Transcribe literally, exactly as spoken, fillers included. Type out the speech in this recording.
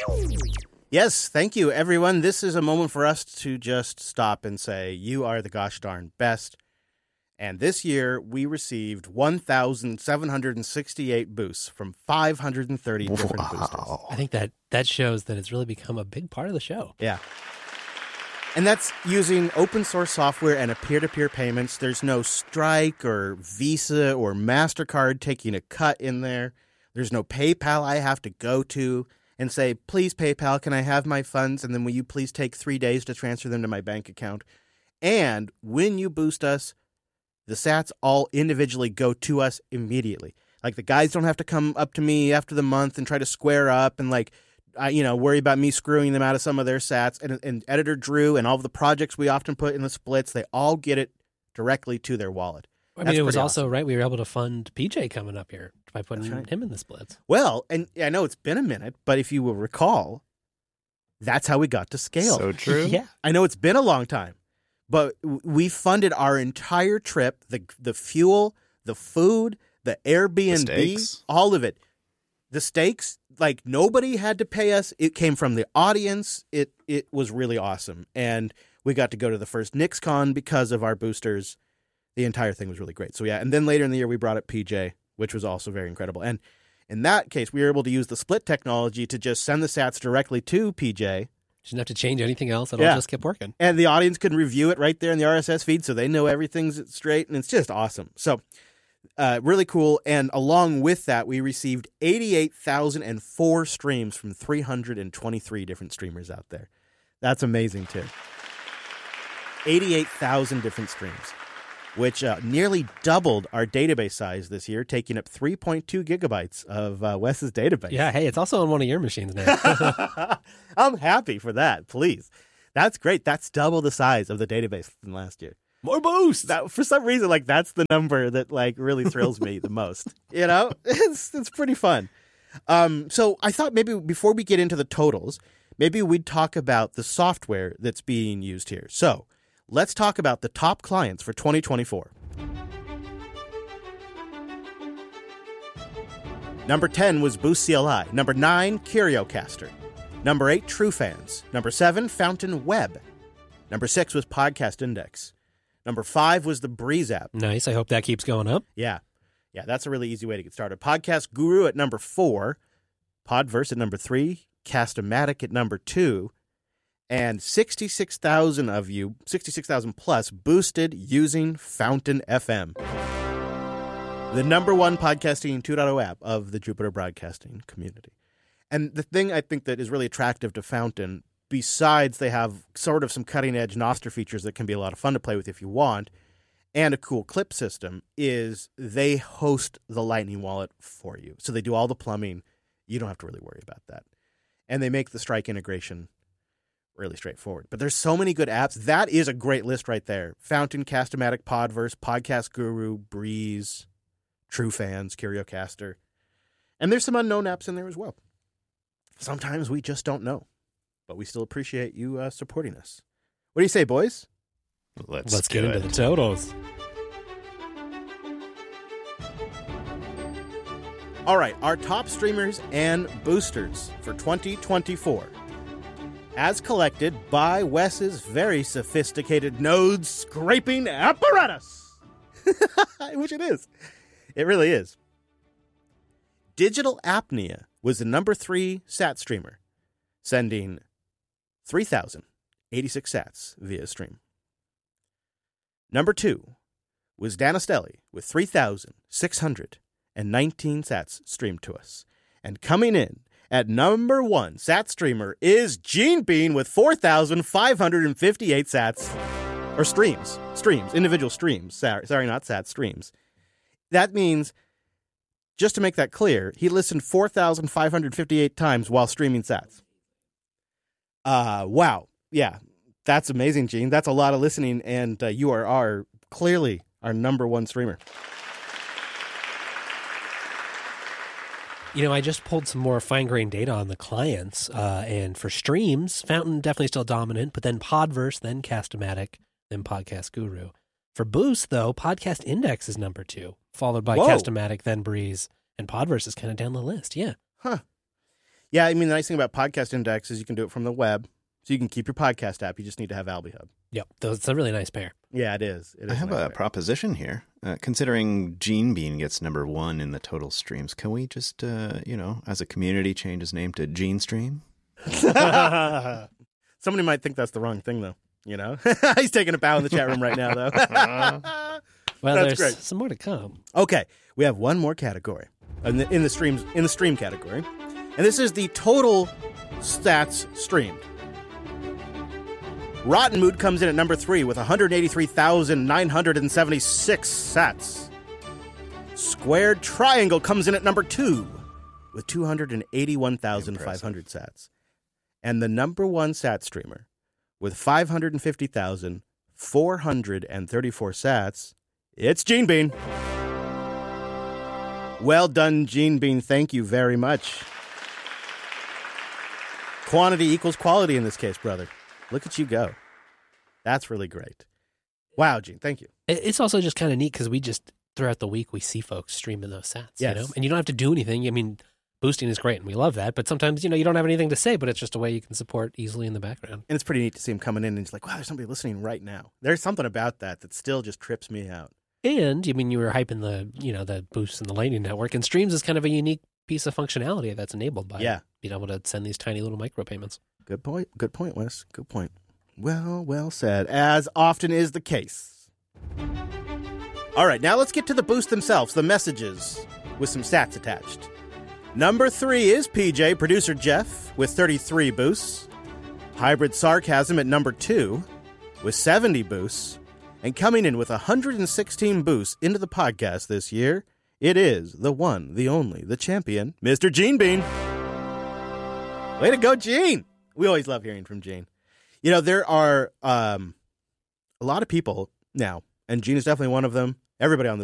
Yes, thank you, everyone. This is a moment for us to just stop and say, you are the gosh darn best. And this year, we received one thousand seven hundred sixty-eight boosts from five hundred thirty different wow. boosters. I think that that shows that it's really become a big part of the show. Yeah. And that's using open source software and a peer-to-peer payments. There's no Strike or Visa or MasterCard taking a cut in there. There's no PayPal I have to go to and say, please, PayPal, can I have my funds? And then will you please take three days to transfer them to my bank account? And when you boost us, the sats all individually go to us immediately. Like, the guys don't have to come up to me after the month and try to square up and, like, I, you know, worry about me screwing them out of some of their sats. And, and Editor Drew and all of the projects we often put in the splits, they all get it directly to their wallet. I mean, That's it was pretty also, awesome. right, we were able to fund P J coming up here by putting That's right. him in the splits. Well, and I know it's been a minute, but if you will recall, that's how we got to scale. So true. Yeah. I know it's been a long time, but we funded our entire trip, the the fuel, the food, the Airbnb, The steaks. all of it. The stakes, like, nobody had to pay us. It came from the audience. It it was really awesome. And we got to go to the first NixCon because of our boosters. The entire thing was really great. So, yeah. And then later in the year, we brought up P J, which was also very incredible. And in that case, we were able to use the split technology to just send the sats directly to P J. Didn't have to change anything else. It Yeah. all just kept working. And the audience can review it right there in the R S S feed so they know everything's straight. And it's just awesome. So, uh, really cool. And along with that, we received eighty-eight thousand four streams from three hundred twenty-three different streamers out there. That's amazing, too. eighty-eight thousand different streams, which uh, nearly doubled our database size this year, taking up three point two gigabytes of uh, Wes's database. Yeah, hey, it's also on one of your machines now. I'm happy for that, please. That's great. That's double the size of the database from last year. More boosts! That, for some reason, like, that's the number that, like, really thrills me the most. You know? It's it's pretty fun. Um, so I thought maybe before we get into the totals, maybe we'd talk about the software that's being used here. So let's talk about the top clients for twenty twenty-four. Number ten was Boost C L I. Number nine, CurioCaster. Number eight, TrueFans. Number seven, Fountain Web. Number six was Podcast Index. Number five was the Breeze app. Nice. I hope that keeps going up. Yeah. Yeah, that's a really easy way to get started. Podcast Guru at number four. Podverse at number three. Cast-O-Matic at number two. And sixty-six thousand of you, sixty-six thousand plus, boosted using Fountain F M. The number one podcasting two point oh app of the Jupiter Broadcasting community. And the thing I think that is really attractive to Fountain, besides they have sort of some cutting-edge Nostr features that can be a lot of fun to play with if you want, and a cool clip system, is they host the Lightning Wallet for you. So they do all the plumbing. You don't have to really worry about that. And they make the Strike integration really straightforward. But there's so many good apps. That is a great list right there. Fountain, Cast-O-Matic, Podverse, Podcast Guru, Breeze, TrueFans, CurioCaster. And there's some unknown apps in there as well. Sometimes we just don't know. But we still appreciate you uh, supporting us. What do you say, boys? Let's, Let's do get it. into the totals. All right, our top streamers and boosters for twenty twenty-four. As collected by Wes's very sophisticated node-scraping apparatus. Which it is. It really is. Digital Apnea was the number three sat streamer, sending three thousand eighty-six sats via stream. Number two was Danastelli with three thousand six hundred nineteen sats streamed to us. And coming in at number one sat streamer is Gene Bean with four thousand five hundred fifty-eight sats. Or streams. Streams. Individual streams. Sorry, sorry, not sats. Streams. That means, just to make that clear, he listened four thousand five hundred fifty-eight times while streaming sats. Uh, wow. Yeah. That's amazing, Gene. That's a lot of listening, and uh, you are our, clearly our number one streamer. You know, I just pulled some more fine-grained data on the clients, uh, and for streams, Fountain definitely still dominant, but then Podverse, then Cast-O-Matic, then Podcast Guru. For Boost, though, Podcast Index is number two, followed by Whoa. Cast-O-Matic, then Breeze, and Podverse is kind of down the list, yeah. Huh. Yeah, I mean, the nice thing about Podcast Index is you can do it from the web, so you can keep your podcast app. You just need to have AlbiHub. Yep, it's a really nice pair. Yeah, it is. It is I have nice a pair. proposition here. Uh, considering Gene Bean gets number one in the total streams, can we just, uh, you know, as a community, change his name to Gene Stream? Somebody might think that's the wrong thing, though. You know, he's taking a bow in the chat room right now, though. Well, That's there's great. some more to come. Okay, we have one more category in the, in the streams in the stream category, and this is the total stats streamed. Rotten Mood comes in at number three with one hundred eighty-three thousand nine hundred seventy-six sats. Squared Triangle comes in at number two with two hundred eighty-one thousand five hundred sats. And the number one sat streamer with five hundred fifty thousand four hundred thirty-four sats, it's Gene Bean. Well done, Gene Bean. Thank you very much. Quantity equals quality in this case, brother. Look at you go. That's really great. Wow, Gene, thank you. It- It's also just kind of neat because we just, throughout the week, we see folks streaming those sats, Yes. you know? And you don't have to do anything. I mean, boosting is great, and we love that. But sometimes, you know, you don't have anything to say, but it's just a way you can support easily in the background. And it's pretty neat to see him coming in and it's like, wow, there's somebody listening right now. There's something about that that still just trips me out. And, I mean, you were hyping the, you know, the boosts in the Lightning Network, and Streams is kind of a unique piece of functionality that's enabled by Yeah. being able to send these tiny little micropayments. Good point. Good point, Wes. Good point. Well, well said, as often is the case. All right, now let's get to the boosts themselves, the messages with some stats attached. Number three is P J, producer Jeff, with thirty-three boosts. Hybrid Sarcasm at number two with seventy boosts. And coming in with one hundred sixteen boosts into the podcast this year, it is the one, the only, the champion, Mister Gene Bean. Way to go, Gene! We always love hearing from Gene. You know, there are um, a lot of people now, and Gene is definitely one of them. Everybody on this